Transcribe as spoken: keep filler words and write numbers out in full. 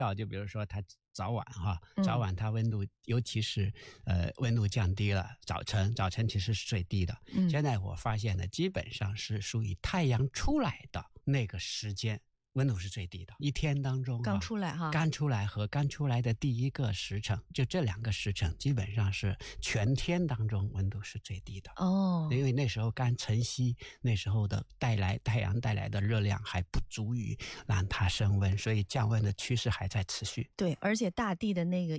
就比如说它早晚哈， 嗯早晚它温度，尤其是呃温度降低了，早晨早晨其实是最低的。 嗯现在我发现呢，基本上是属于太阳出来的那个时间，温度是最低的。一天当中、啊、 刚出来哈， 刚出来和刚出来的第一个时辰，就这两个时辰，基本上是全天当中温度是最低的。 哦， 因为那时候刚晨曦，那时候的带来太阳带来的热量还不足以让它升温，所以降温的趋势还在持续。 对，而且大地的那个